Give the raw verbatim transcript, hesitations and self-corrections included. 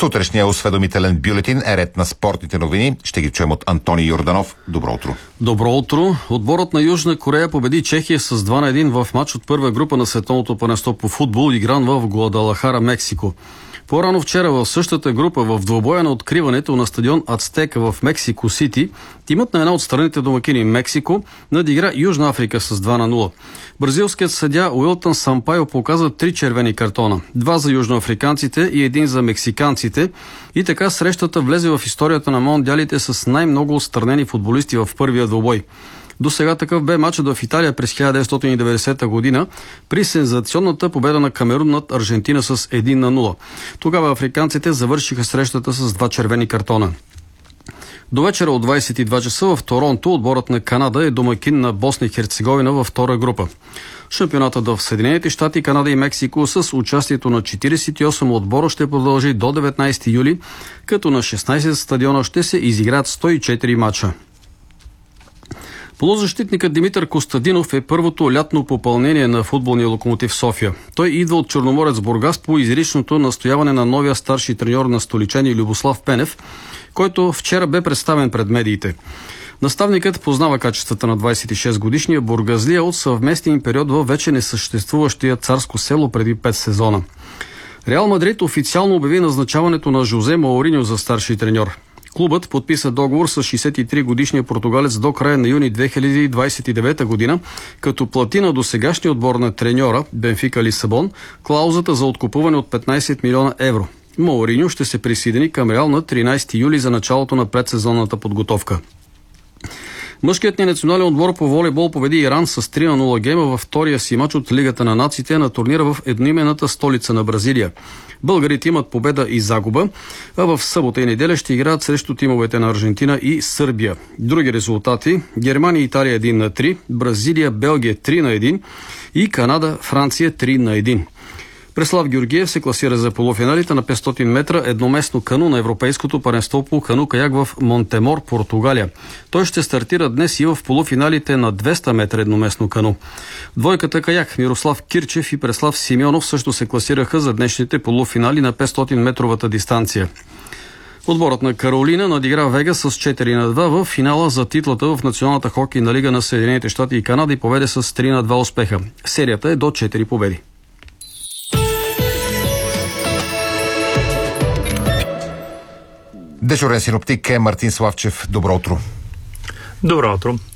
Сутрешния осведомителен бюлетин е ред на спортните новини. Ще ги чуем от Антони Йорданов. Добро утро. Добро утро. Отборът на Южна Корея победи Чехия с два на един в матч от първа група на световното първенство по футбол, игран в Гуадалахара, Мексико. По-рано вчера в същата група в двубоя на откриването на стадион Ацтека в Мексико Сити, тимът на една от страните домакини Мексико надигра Южна Африка с два на нула. Бразилският съдия Уилтън Сампайо показа три червени картона. Два за южноафриканците и един за мексиканците. И така срещата влезе в историята на мондиалите с най-много отстранени футболисти в първия двубой. До сега такъв бе матчът в Италия през хиляда деветстотин и деветдесета година при сензационната победа на Камерун над Аржентина с един на нула. Тогава африканците завършиха срещата с два червени картона. До вечера от двадесет и два часа в Торонто отборът на Канада е домакин на Босна и Херцеговина във втора група. Шампионатът в Съединените щати, Канада и Мексико с участието на четиридесет и осем отбора ще продължи до деветнадесети юли, като на шестнадесет стадиона ще се изиграят сто и четири мача. Полузащитникът Димитър Костадинов е първото лятно попълнение на футболния Локомотив София. Той идва от Черноморец Бургас по изричното настояване на новия старши треньор на столичани Любослав Пенев, който вчера бе представен пред медиите. Наставникът познава качествата на двадесет и шест годишния бургазлия от съвместния им период във вече несъществуващия Царско село преди пет сезона. Реал Мадрид официално обяви назначаването на Жозе Мауриньо за старши треньор. Клубът подписа договор с шестдесет и три годишния португалец до края на юни две хиляди двадесет и девета година, като плати на досегашния отбор на треньора Бенфика Лисабон клаузата за откупуване от петнадесет милиона евро. Мауриньо ще се присъедини към Реал на тринадесети юли за началото на предсезонната подготовка. Мъжкият ни национален отбор по волейбол победи Иран с три на нула гейма във втория си мач от Лигата на нациите на турнира в едноименната столица на Бразилия. Българите имат победа и загуба, а в събота и неделя ще играят срещу тимовете на Аржентина и Сърбия. Други резултати: Германия и Италия един на три, Бразилия, Белгия три на един и Канада, Франция три на един. Преслав Георгиев се класира за полуфиналите на петстотин метра едноместно кану на Европейското първенство по кану-каяк в Монтемор, Португалия. Той ще стартира днес и в полуфиналите на двеста метра едноместно кану. Двойката каяк Мирослав Кирчев и Преслав Симеонов също се класираха за днешните полуфинали на петстотин метровата дистанция. Отборът на Каролина надигра Вега с четири на два в финала за титлата в Националната хокейна лига на Съединените щати и Канада и поведе с три на два успеха. Серията е до четири победи. Дежурен синоптик е Мартин Славчев. Добро утро. Добро утро.